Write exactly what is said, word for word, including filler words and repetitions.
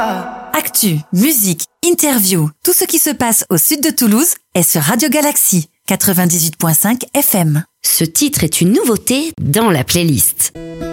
Actu, musique, interview, tout ce qui se passe au sud de Toulouse est sur Radio Galaxy quatre-vingt-dix-huit virgule cinq F M. Ce titre est une nouveauté dans la playlist.